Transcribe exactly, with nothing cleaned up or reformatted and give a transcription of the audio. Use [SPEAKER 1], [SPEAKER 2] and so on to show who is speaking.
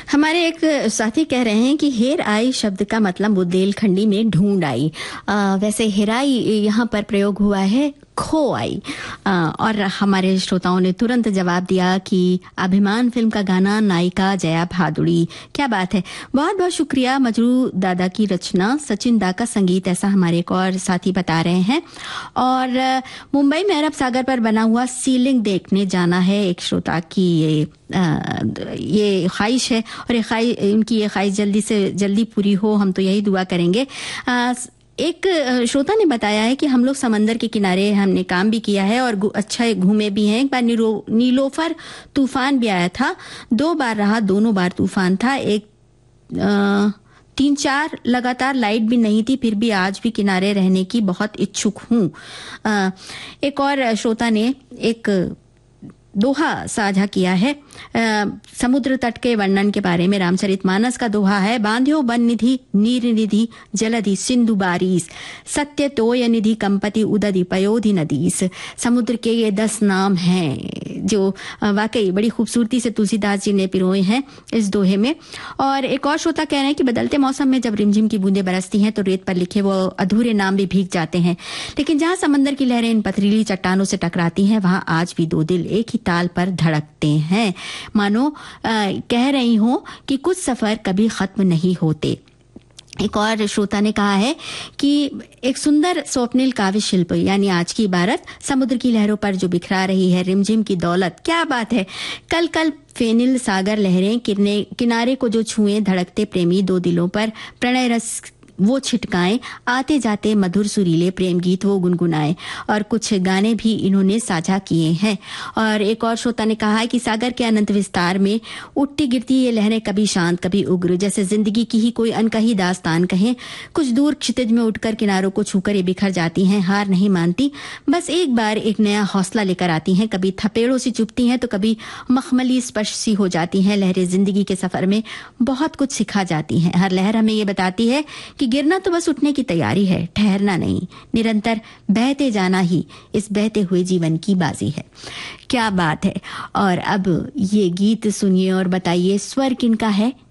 [SPEAKER 1] हमारे एक साथी कह रहे हैं कि हेर आई शब्द का मतलब बुंदेलखंडी में ढूंढ आई। आ, वैसे हेराई यहाँ पर प्रयोग हुआ है खो आई। आ, और हमारे श्रोताओं ने तुरंत जवाब दिया कि अभिमान फिल्म का गाना, नायिका जया भादुड़ी। क्या बात है, बहुत बहुत शुक्रिया। मजरू दादा की रचना, सचिन दा का संगीत, ऐसा हमारे एक और साथी बता रहे हैं। और मुंबई में अरब सागर पर बना हुआ सीलिंग देखने जाना है एक श्रोता की ये आ, ये ख्वाहिश है, और ये ख्वाहिश, उनकी ये ख्वाहिश जल्दी से जल्दी पूरी हो, हम तो यही दुआ करेंगे। आ, एक श्रोता ने बताया है कि हम लोग समंदर के किनारे हमने काम भी किया है और अच्छा घूमे भी हैं। एक बार नीलो, नीलोफर तूफान भी आया था, दो बार रहा, दोनों बार तूफान था। एक आ, तीन चार लगातार लाइट भी नहीं थी, फिर भी आज भी किनारे रहने की बहुत इच्छुक हूँ। एक और श्रोता ने एक दोहा साझा किया है आ, समुद्र तट के वर्णन के बारे में। रामचरितमानस का दोहा है, बांध्यो बन निधि नीर निधि जलधि सिंधु बारीस, सत्य तोय निधि कंपति उदधि पयोधि नदीस। समुद्र के ये दस नाम हैं जो वाकई बड़ी खूबसूरती से तुलसीदास जी ने पिरोए हैं इस दोहे में। और एक और श्रोता कह रहे हैं कि बदलते मौसम में जब रिमझिम की बूंदें बरसती हैं तो रेत पर लिखे वो अधूरे नाम भी भीग जाते हैं, लेकिन जहां समंदर की लहरें इन पथरीली चट्टानों से टकराती हैं वहां आज भी दो दिल एक ही ताल पर धड़कते हैं। मानो आ, कह रही हूं कि कुछ सफर कभी खत्म नहीं होते। एक और श्रोता ने कहा है कि एक सुंदर स्वप्निल काव्य शिल्प यानी आज की इबारत, समुद्र की लहरों पर जो बिखरा रही है रिमझिम की दौलत। क्या बात है, कल कल फेनिल सागर लहरें किरने किनारे को जो छुए, धड़कते प्रेमी दो दिलों पर प्रणय रस वो छिटकाएं, आते जाते मधुर सुरीले प्रेम गीत वो गुनगुनाएं। और कुछ गाने भी इन्होंने साझा किए हैं। और एक और श्रोता ने कहा है कि सागर के अनंत विस्तार में उठती गिरती ये लहरें कभी शांत कभी उग्र, जैसे जिंदगी की ही कोई अनकही दास्तान कहें। कुछ दूर क्षितिज में उठकर किनारों को छूकर ये बिखर जाती हैं, हार नहीं मानती, बस एक बार एक नया हौसला लेकर आती हैं। कभी थपेड़ों से चुभती हैं तो कभी मखमली स्पर्श सी हो जाती हैं। लहरें जिंदगी के सफर में बहुत कुछ सिखा जाती हैं। हर लहर हमें ये बताती है कि गिरना तो बस उठने की तैयारी है, ठहरना नहीं। निरंतर बहते जाना ही इस बहते हुए जीवन की बाजी है। क्या बात है। और अब ये गीत सुनिए और बताइए स्वर किनका है।